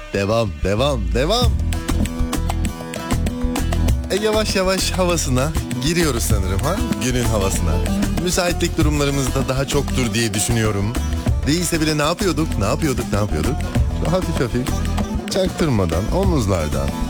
Devam, devam, devam. Yavaş yavaş havasına giriyoruz sanırım ha? Günün havasına. Müsaitlik durumlarımızda daha çoktur diye düşünüyorum. Değilse bile ne yapıyorduk? Hafif hafif, çaktırmadan, omuzlardan